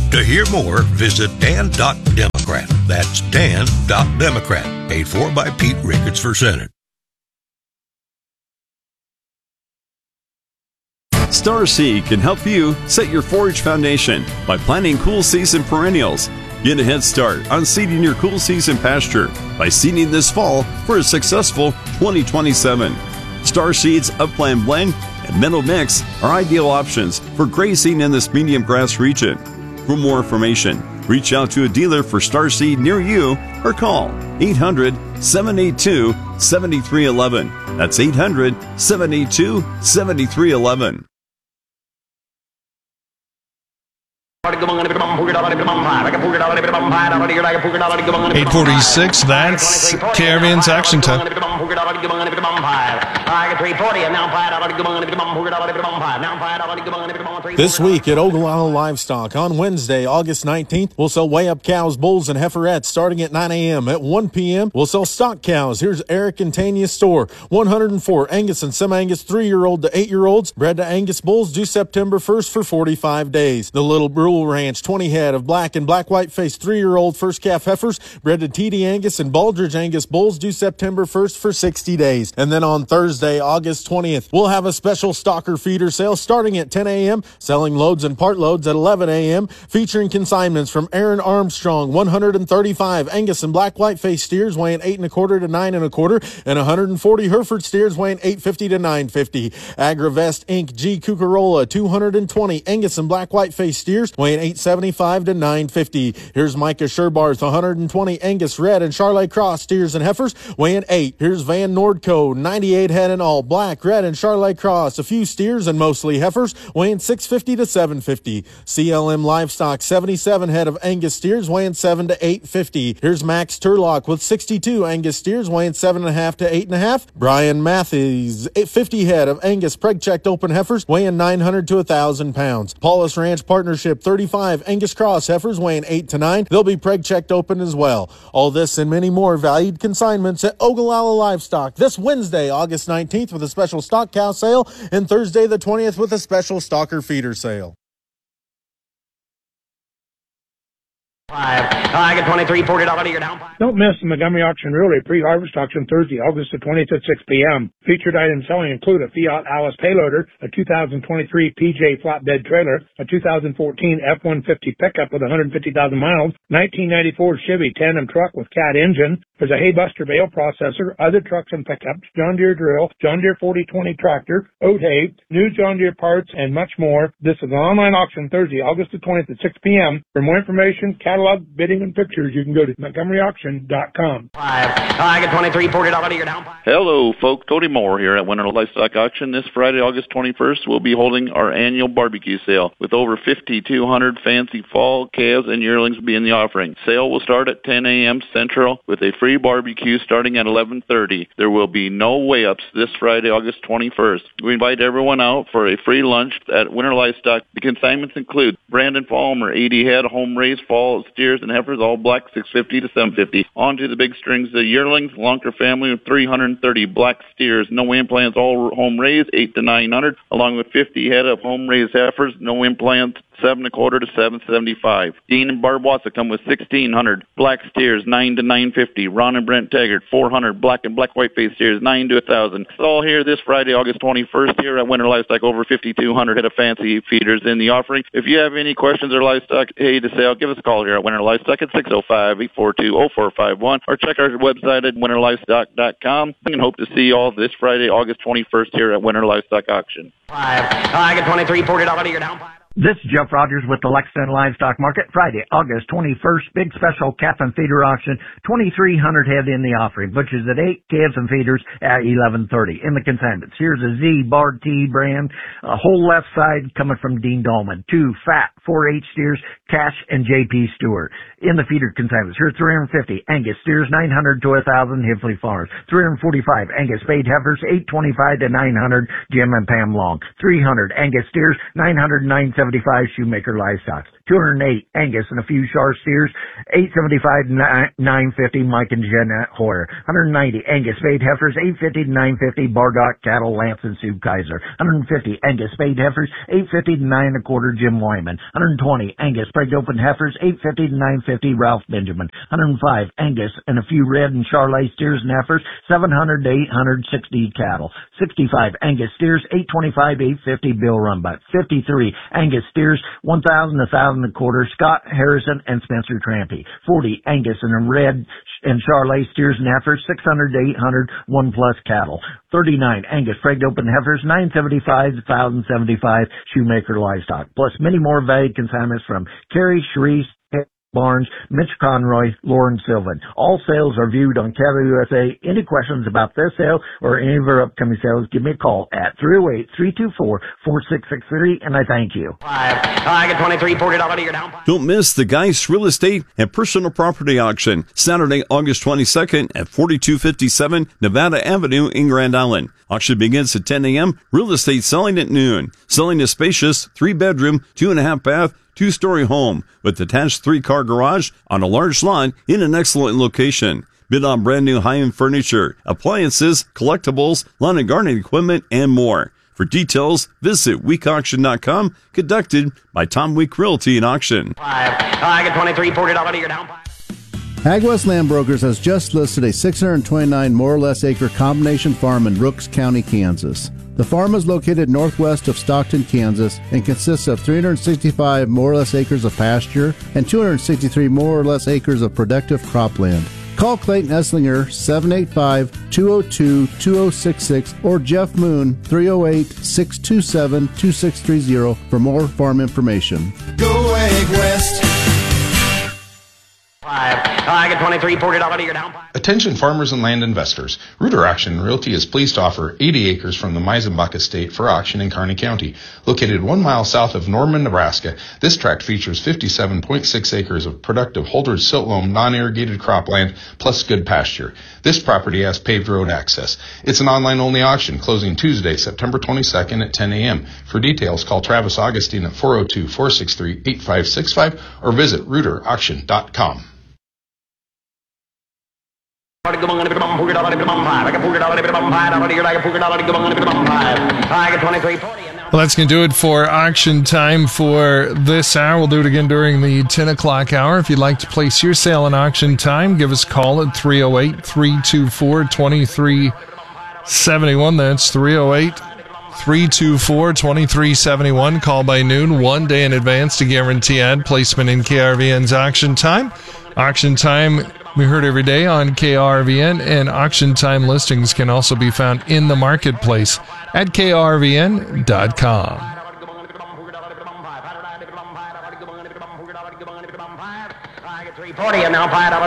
To hear more, visit Dan.Democrat. That's Dan.Democrat. Paid for by Pete Ricketts for Senate. Star Seed can help you set your forage foundation by planting cool season perennials. Get a head start on seeding your cool season pasture by seeding this fall for a successful 2027. Star Seed's Upland Blend and Meadow Mix are ideal options for grazing in this medium grass region. For more information, reach out to a dealer for Star Seed near you or call 800-782-7311. That's 800-782-7311. 846, that's Caribbean's Action Time. This week at Ogallala Livestock on Wednesday, August 19th, we'll sell weigh-up cows, bulls, and heiferettes starting at 9 a.m. At 1 p.m., we'll sell stock cows. Here's Eric and Tanya's store. 104 Angus and Semi-Angus 3-year-old to 8-year-olds. Bred to Angus bulls due September 1st for 45 days. The Little Brule Ranch, 20 head of black and black-white-faced 3-year-old first calf heifers. Bred to TD Angus and Baldridge Angus bulls due September 1st for 60 days. And then on Thursday, August 20th, we'll have a special stocker feeder sale starting at 10 a.m., selling loads and part loads at 11 a.m., featuring consignments from Aaron Armstrong, 135 Angus and black-white-faced steers weighing 8 1/4 to 9 1/4, and 140 Hereford steers weighing 850 to 950. Agravest Inc. G. Cucarola, 220 Angus and black-white-faced steers weighing 875 to 950. Here's Micah Sherbarth, 120 Angus Red and Charlet Cross steers and heifers weighing 8. Here's Van Nordco, 98 head in all, black, red, and Charlet Cross, a few steers and mostly heifers weighing 650 to 750. CLM Livestock, 77 head of Angus steers weighing 7 to 850. Here's Max Turlock with 62 Angus steers weighing 7.5 to 8.5. Brian Matthews, 50 head of Angus preg-checked open heifers weighing 900 to 1,000 pounds. Paulus Ranch Partnership, 35 Angus Cross heifers weighing 8 to 9. They'll be preg-checked open as well. All this and many more valued consignments at Ogallala Livestock this Wednesday, August 19th with a special stock cow sale, and Thursday the 20th with a special stalker feeder sale. I get $23, $40 you're down. Don't miss the Montgomery Auction Realty pre-harvest auction Thursday, August the 20th at 6 p.m. Featured items selling include a Fiat Alice payloader, a 2023 PJ flatbed trailer, a 2014 F-150 pickup with 150,000 miles, 1994 Chevy tandem truck with Cat engine. There's a Haybuster bale processor, other trucks and pickups, John Deere drill, John Deere 4020 tractor, oat hay, new John Deere parts, and much more. This is an online auction Thursday, August the 20th at 6 p.m. For more information, catalog, bidding, and pictures, you can go to MontgomeryAuction.com. I get $23, $40 you're down. Hello, folks. Cody Moore here at Winter Livestock Auction. This Friday, August 21st, we'll be holding our annual barbecue sale with over 5,200 fancy fall calves and yearlings will be in the offering. Sale will start at 10 a.m. Central with a free barbecue starting at 11:30. There will be no weigh-ups this Friday, August 21st. We invite everyone out for a free lunch at Winter Livestock. The consignments include Brandon Palmer, 80 head, home-raised fall steers and heifers, all black, 650 to 750. On to the big strings, the yearlings, Lonker family with 330 black steers, no implants, all home-raised, 8 to 900, along with 50 head of home-raised heifers, no implants, 7 1/4 to 775. Dean and Barb Watson come with 1,600 black steers, 9 to 950. Ron and Brent Taggart, 400 black and black white face steers, 9 to 1,000. It's all here this Friday, August 21st, here at Winter Livestock. Over 5,200 head of fancy feeders in the offering. If you have any questions or livestock hay to sale, give us a call here at Winter Livestock at 605-842-0451, or check our website at winterlivestock.com. And hope to see you all this Friday, August 21st, here at Winter Livestock Auction. I get $23, $40 you're down. This is Jeff Rogers with the Lexington Livestock Market. Friday, August 21st, big special calf and feeder auction. 2,300 head in the offering. Butchers at 8, calves and feeders at 11:30. In the consignments, here's a Z Bard T brand, a whole left side coming from Dean Dolman. 2 fat 4H steers, Cash and JP Stewart. In the feeder consignments, here's 350 Angus steers, 900 to 1,000 Hifley Farms. 345 Angus spayed heifers, 825 to 900 Jim and Pam Long. 300 Angus steers, 900 to 970 $975 Shoemaker Livestock. 208 Angus and a few Shar steers, $875 $950 Mike and Jeanette Hoyer. 190 Angus spayed heifers, $850 $950 Bardot Cattle Lance and Sue Kaiser. 150 Angus spayed heifers, $850 $925 Jim Wyman. 120 Angus pregged open heifers, $850 $950 Ralph Benjamin. 105 Angus and a few red and Charolais steers and heifers, $700 $860 cattle. 65 Angus steers, $825 $850 Bill Rumbuck. 53 Angus steers, $1,000 $1,000 a quarter Scott Harrison and Spencer Trampy. 40 Angus and a red and Charolais steers and heifers, $600 $800 1 plus cattle. 39 Angus pregged open heifers, $975 $1,075 Shoemaker Livestock. Plus many more valued consignments from Carrie Sharice Barnes, Mitch Conroy, Lauren Sylvan. All sales are viewed on Cattle USA. Any questions about this sale or any of our upcoming sales, give me a call at 308-324-4663, and I thank you. I get 23, $40 to your down. Don't miss the Geist Real Estate and Personal Property Auction, Saturday, August 22nd at 4257 Nevada Avenue in Grand Island. Auction begins at 10 a.m., real estate selling at noon. Selling a spacious 3-bedroom, 2.5-bath, 2-story home with attached 3-car garage on a large lot in an excellent location. Bid on brand new high-end furniture, appliances, collectibles, lawn and garden equipment, and more. For details, visit weekauction.com, conducted by Tom Week Realty and Auction. I get 23, $40 to your down. AgWest Land Brokers has just listed a 629 more or less acre combination farm in Rooks County, Kansas. The farm is located northwest of Stockton, Kansas, and consists of 365 more or less acres of pasture and 263 more or less acres of productive cropland. Call Clayton Esslinger 785-202-2066 or Jeff Moon 308-627-2630 for more farm information. Go Ag West. I get 23, $40 to your down. Attention farmers and land investors. Rooter Auction Realty is pleased to offer 80 acres from the Meisenbach Estate for auction in Kearney County. Located 1 mile south of Norman, Nebraska, this tract features 57.6 acres of productive Holdridge silt-loam non-irrigated cropland plus good pasture. This property has paved road access. It's an online-only auction closing Tuesday, September 22nd at 10 a.m. For details, call Travis Augustine at 402-463-8565 or visit rooterauction.com. I get 23, $40. Well, that's going to do it for auction time for this hour. We'll do it again during the 10 o'clock hour. If you'd like to place your sale in auction time, give us a call at 308-324-2371. That's 308-324-2371. Call by noon, 1 day in advance to guarantee ad placement in KRVN's auction time. Auction time, we heard every day on KRVN, and auction time listings can also be found in the marketplace at krvn.com. $40 and now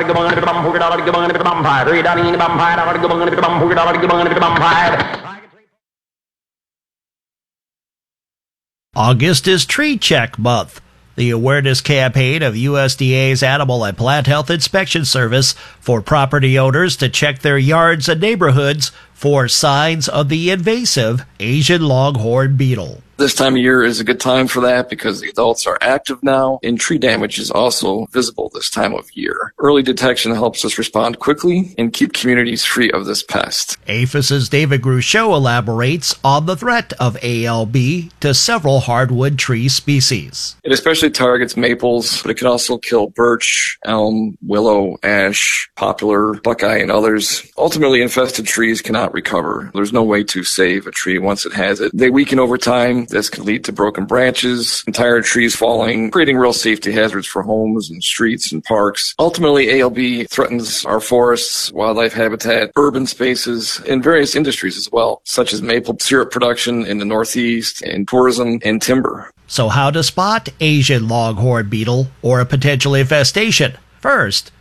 August is Tree Check Month. The awareness campaign of USDA's Animal and Plant Health Inspection Service for property owners to check their yards and neighborhoods for signs of the invasive Asian longhorn beetle. This time of year is a good time for that because the adults are active now and tree damage is also visible this time of year. Early detection helps us respond quickly and keep communities free of this pest. APHIS's David Gruchot elaborates on the threat of ALB to several hardwood tree species. It especially targets maples, but it can also kill birch, elm, willow, ash, poplar, buckeye, and others. Ultimately, infested trees cannot recover. There's no way to save a tree once it has it. They weaken over time. This can lead to broken branches, entire trees falling, creating real safety hazards for homes and streets and parks. Ultimately, ALB threatens our forests, wildlife habitat, urban spaces, and various industries as well, such as maple syrup production in the Northeast, and tourism and timber. So how to spot Asian longhorn beetle or a potential infestation? First,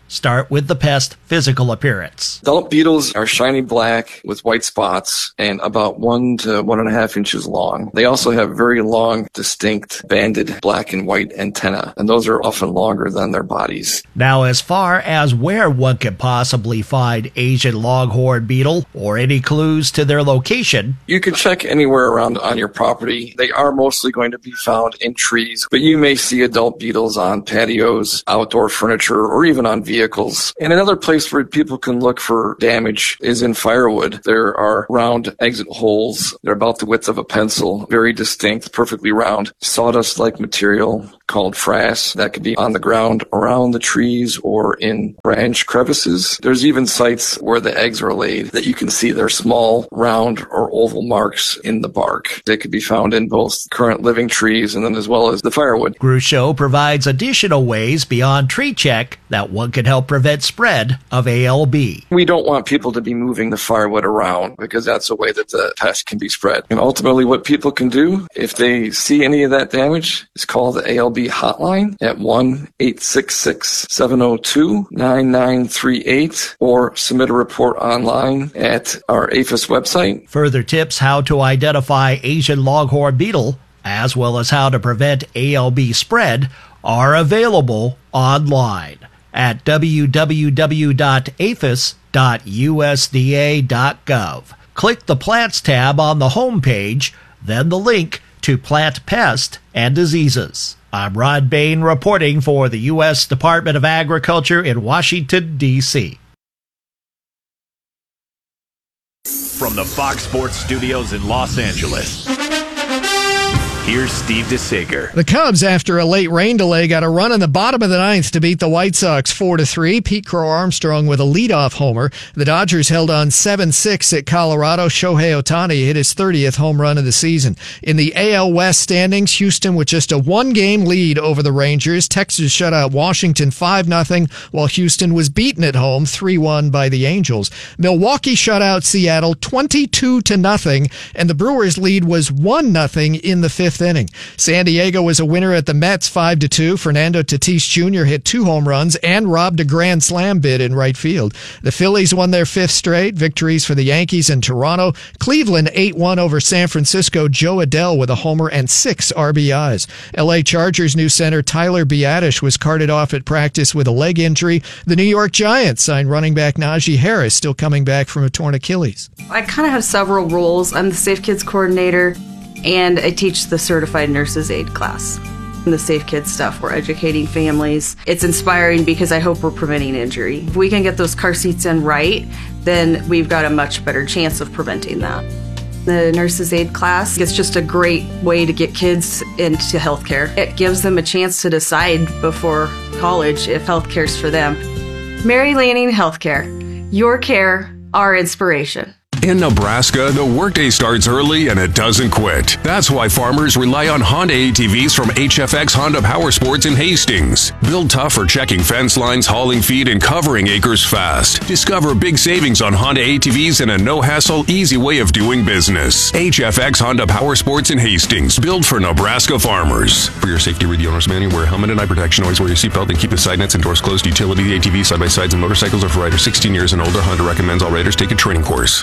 start with the pest physical appearance. Adult beetles are shiny black with white spots and about 1 to 1.5 inches long. They also have very long, distinct, banded black and white antennae, and those are often longer than their bodies. Now, as far as where one could possibly find Asian longhorn beetle or any clues to their location, you can check anywhere around on your property. They are mostly going to be found in trees, but you may see adult beetles on patios, outdoor furniture, or even on vehicles. And another place where people can look for damage is in firewood. There are round exit holes. They're about the width of a pencil, very distinct, perfectly round, sawdust-like material called frass that could be on the ground around the trees or in branch crevices. There's even sites where the eggs are laid that you can see their small, round, or oval marks in the bark. They could be found in both current living trees and then as well as the firewood. Groucho provides additional ways beyond tree check that one can help prevent spread of ALB. We don't want people to be moving the firewood around because that's a way that the pest can be spread. And ultimately what people can do if they see any of that damage is call the ALB hotline at 1-866-702-9938 or submit a report online at our APHIS website. Further tips how to identify Asian longhorn beetle as well as how to prevent ALB spread are available online at www.aphis.usda.gov. Click the Plants tab on the home page, then the link to Plant Pest and Diseases. I'm Rod Bain reporting for the U.S. Department of Agriculture in Washington, D.C. From the Fox Sports Studios in Los Angeles, here's Steve DeSager. The Cubs, after a late rain delay, got a run in the bottom of the ninth to beat the White Sox 4-3. Pete Crow Armstrong with a leadoff homer. The Dodgers held on 7-6 at Colorado. Shohei Ohtani hit his 30th home run of the season. In the AL West standings, Houston with just a one-game lead over the Rangers. Texas shut out Washington 5-0, while Houston was beaten at home 3-1 by the Angels. Milwaukee shut out Seattle 22-0, and the Brewers' lead was 1-0 in the fifth inning. San Diego was a winner at the Mets 5-2. Fernando Tatis Jr. hit 2 home runs and robbed a grand slam bid in right field. The Phillies won their 5th straight. Victories for the Yankees and Toronto. Cleveland 8-1 over San Francisco. Joe Adell with a homer and 6 RBIs. LA Chargers new center Tyler Biadasz was carted off at practice with a leg injury. The New York Giants signed running back Najee Harris, still coming back from a torn Achilles. I kind of have several roles. I'm the Safe Kids coordinator, and I teach the Certified Nurses Aid class. In the Safe Kids stuff, we're educating families. It's inspiring because I hope we're preventing injury. If we can get those car seats in right, then we've got a much better chance of preventing that. The Nurses Aid class is just a great way to get kids into healthcare. It gives them a chance to decide before college if healthcare's for them. Mary Lanning Healthcare. Your care, our inspiration. In Nebraska, the workday starts early and it doesn't quit. That's why farmers rely on Honda ATVs from HFX Honda Power Sports in Hastings. Built tough for checking fence lines, hauling feed, and covering acres fast. Discover big savings on Honda ATVs and a no-hassle, easy way of doing business. HFX Honda Power Sports in Hastings, built for Nebraska farmers. For your safety, read the owner's manual. Wear a helmet and eye protection. Always wear your seatbelt and keep the side nets and doors closed. Utility ATVs, side-by-sides, and motorcycles are for riders 16 years and older. Honda recommends all riders take a training course.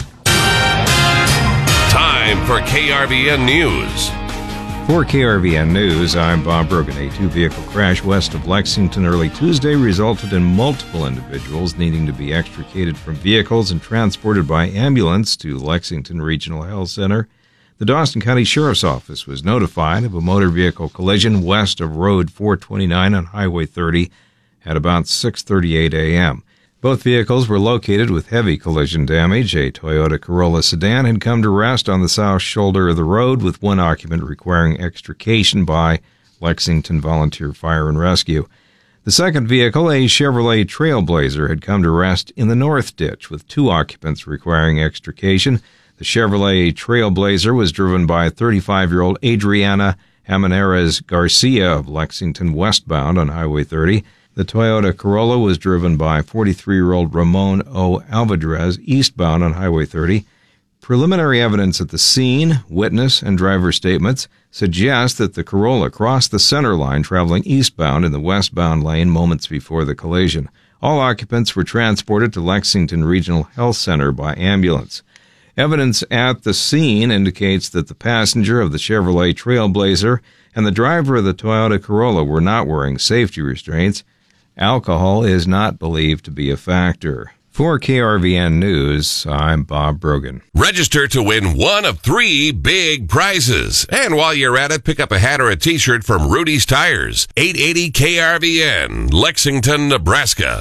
Time for KRVN News. For KRVN News, I'm Bob Brogan. A 2-vehicle crash west of Lexington early Tuesday resulted in multiple individuals needing to be extricated from vehicles and transported by ambulance to Lexington Regional Health Center. The Dawson County Sheriff's Office was notified of a motor vehicle collision west of Road 429 on Highway 30 at about 6:38 a.m. Both vehicles were located with heavy collision damage. A Toyota Corolla sedan had come to rest on the south shoulder of the road, with one occupant requiring extrication by Lexington Volunteer Fire and Rescue. The second vehicle, a Chevrolet Trailblazer, had come to rest in the north ditch, with 2 occupants requiring extrication. The Chevrolet Trailblazer was driven by 35-year-old Adriana Jimenez Garcia of Lexington westbound on Highway 30. The Toyota Corolla was driven by 43-year-old Ramon O. Alvarez eastbound on Highway 30. Preliminary evidence at the scene, witness, and driver statements suggest that the Corolla crossed the center line traveling eastbound in the westbound lane moments before the collision. All occupants were transported to Lexington Regional Health Center by ambulance. Evidence at the scene indicates that the passenger of the Chevrolet Trailblazer and the driver of the Toyota Corolla were not wearing safety restraints. Alcohol is not believed to be a factor. For KRVN News, I'm Bob Brogan. Register to win one of 3 big prizes. And while you're at it, pick up a hat or a t-shirt from Rudy's Tires. 880 KRVN, Lexington, Nebraska.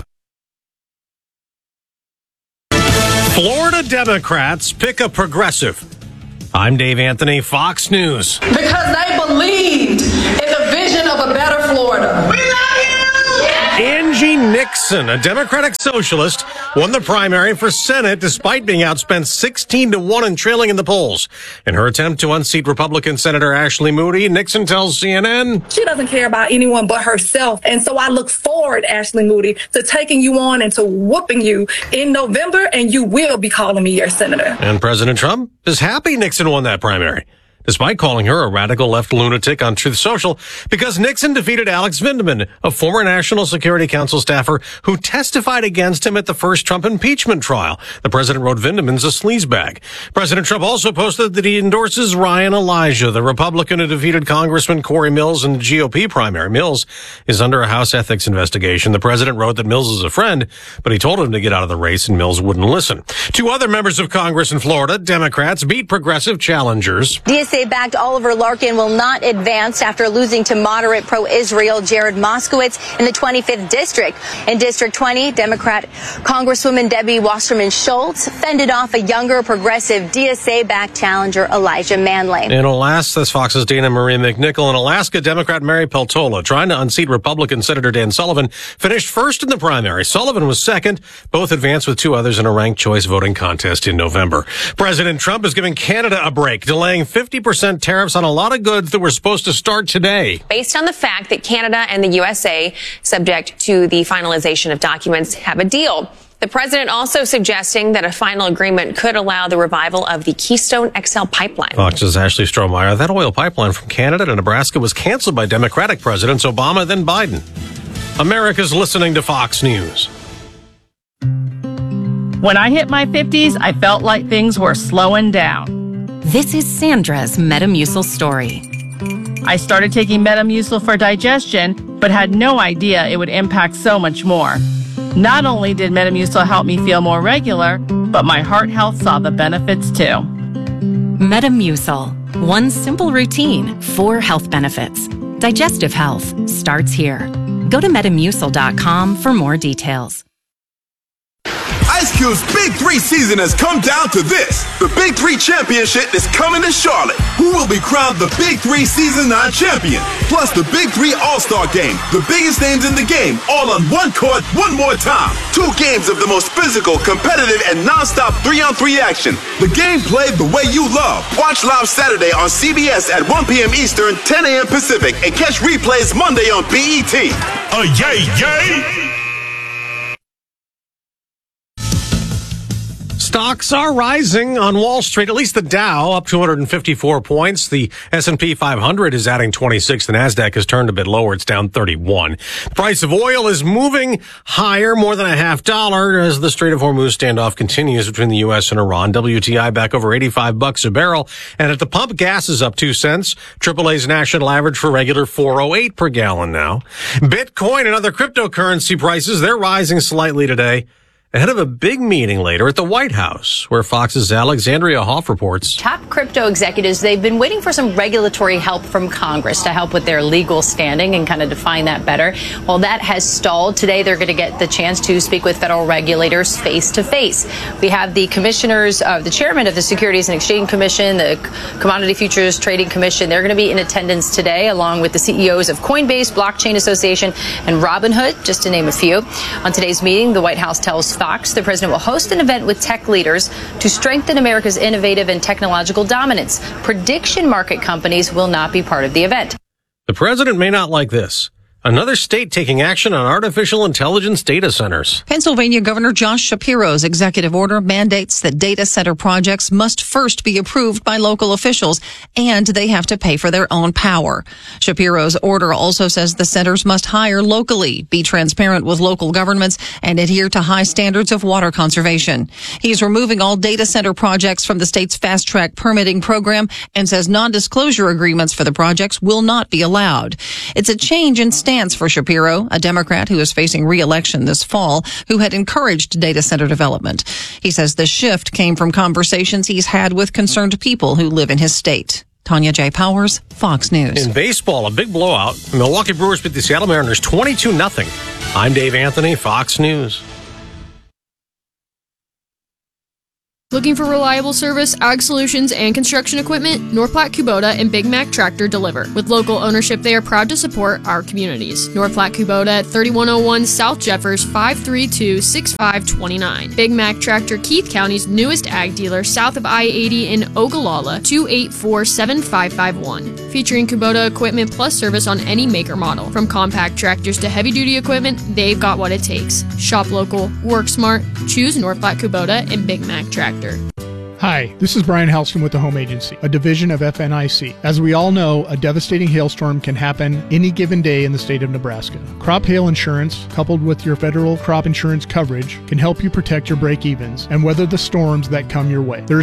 Florida Democrats pick a progressive. I'm Dave Anthony, Fox News. Because they believed in the vision of a better Florida. We love you! Angie Nixon, a Democratic socialist, won the primary for Senate despite being outspent 16-1 and trailing in the polls. In her attempt to unseat Republican Senator Ashley Moody, Nixon tells CNN, she doesn't care about anyone but herself. And so I look forward, Ashley Moody, to taking you on and to whooping you in November, and you will be calling me your senator. And President Trump is happy Nixon won that primary, despite calling her a radical left lunatic on Truth Social, because Nixon defeated Alex Vindman, a former National Security Council staffer who testified against him at the first Trump impeachment trial. The president wrote Vindman's a sleazebag. President Trump also posted that he endorses Ryan Elijah, the Republican who defeated Congressman Corey Mills in the GOP primary. Mills is under a House ethics investigation. The president wrote that Mills is a friend, but he told him to get out of the race, and Mills wouldn't listen. 2 other members of Congress in Florida, Democrats, beat progressive challengers. DSA-backed Oliver Larkin will not advance after losing to moderate pro-Israel Jared Moskowitz in the 25th District. In District 20, Democrat Congresswoman Debbie Wasserman Schultz fended off a younger progressive DSA-backed challenger Elijah Manley. In Alaska, that's Fox's Dana Marie McNichol. In Alaska, Democrat Mary Peltola, trying to unseat Republican Senator Dan Sullivan, finished first in the primary. Sullivan was second. Both advanced with 2 others in a ranked choice voting contest in November. President Trump is giving Canada a break, delaying 50% tariffs on a lot of goods that were supposed to start today. Based on the fact that Canada and the USA, subject to the finalization of documents, have a deal. The president also suggesting that a final agreement could allow the revival of the Keystone XL pipeline. Fox's Ashley Strohmeyer. That oil pipeline from Canada to Nebraska was canceled by Democratic presidents Obama, then Biden. America's listening to Fox News. When I hit my 50s, I felt like things were slowing down. This is Sandra's Metamucil story. I started taking Metamucil for digestion, but had no idea it would impact so much more. Not only did Metamucil help me feel more regular, but my heart health saw the benefits too. Metamucil. One simple routine, 4 health benefits. Digestive health starts here. Go to Metamucil.com for more details. Ice Cube's Big 3 season has come down to this. The Big 3 Championship is coming to Charlotte. Who will be crowned the Big 3 Season 9 champion? Plus the Big 3 All-Star Game. The biggest names in the game, all on one court, one more time. 2 games of the most physical, competitive, and non-stop 3-on-3 action. The game played the way you love. Watch live Saturday on CBS at 1 p.m. Eastern, 10 a.m. Pacific, and catch replays Monday on BET. Yay, yay! Stocks are rising on Wall Street, at least the Dow up 254 points. The S&P 500 is adding 26. The NASDAQ has turned a bit lower. It's down 31. The price of oil is moving higher, more than $0.50 as the Strait of Hormuz standoff continues between the U.S. and Iran. WTI back over $85 a barrel. And at the pump, gas is up 2 cents. AAA's national average for regular $4.08 per gallon now. Bitcoin and other cryptocurrency prices, they're rising slightly today, ahead of a big meeting later at the White House, where Fox's Alexandria Hoff reports. Top crypto executives, they've been waiting for some regulatory help from Congress to help with their legal standing and kind of define that better. Well, that has stalled. Today, they're going to get the chance to speak with federal regulators face to face. We have the commissioners, the chairman of the Securities and Exchange Commission, the Commodity Futures Trading Commission. They're going to be in attendance today, along with the CEOs of Coinbase, Blockchain Association, and Robinhood, just to name a few. On today's meeting, the White House tells Fox the president will host an event with tech leaders to strengthen America's innovative and technological dominance. Prediction market companies will not be part of the event. The president may not like this. Another state taking action on artificial intelligence data centers. Pennsylvania Governor Josh Shapiro's executive order mandates that data center projects must first be approved by local officials, and they have to pay for their own power. Shapiro's order also says the centers must hire locally, be transparent with local governments, and adhere to high standards of water conservation. He's removing all data center projects from the state's fast-track permitting program and says non-disclosure agreements for the projects will not be allowed. It's a change in stance for Shapiro, a Democrat who is facing re-election this fall, who had encouraged data center development. He says the shift came from conversations he's had with concerned people who live in his state. Tanya J. Powers, Fox News. In baseball, a big blowout. The Milwaukee Brewers beat the Seattle Mariners 22-0. I'm Dave Anthony, Fox News. Looking for reliable service, ag solutions, and construction equipment? North Platte Kubota and Big Mac Tractor deliver. With local ownership, they are proud to support our communities. North Platte Kubota at 3101 South Jeffers, 532-6529. Big Mac Tractor, Keith County's newest ag dealer, south of I-80 in Ogallala, 284-7551. Featuring Kubota equipment plus service on any maker model. From compact tractors to heavy-duty equipment, they've got what it takes. Shop local, work smart, choose North Platte Kubota and Big Mac Tractor. Hi, this is Brian Helston with the Home Agency, a division of FNIC. As we all know, a devastating hailstorm can happen any given day in the state of Nebraska. Crop hail insurance, coupled with your federal crop insurance coverage, can help you protect your break-evens and weather the storms that come your way. There are